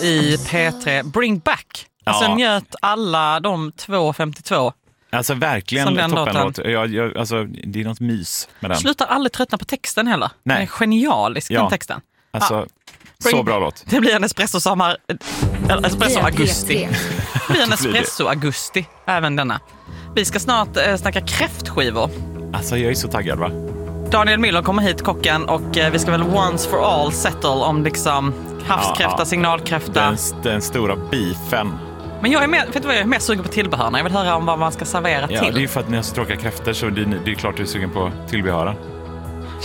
i P3. Bring back. Alltså njöt alla de 2.52. Alltså verkligen toppenlåt. Alltså, det är något mys med den. Slutar aldrig tröttna på texten heller. Nej. Den är genialisk, den texten. Alltså, så bra låt. Det blir en espresso-augusti. Det blir en espresso-augusti, även denna. Vi ska snart snacka kräftskivor. Alltså, jag är så taggad, va? Daniel Müller kommer hit, kocken, och vi ska väl once for all settle om liksom havskräfta, signalkräfta. Den stora beefen. Men jag är mer sugen på tillbehörna. Jag vill höra om vad man ska servera till. Ja, det är ju för att ni har så tråkiga kräftor, så det är klart du är sugen på tillbehören.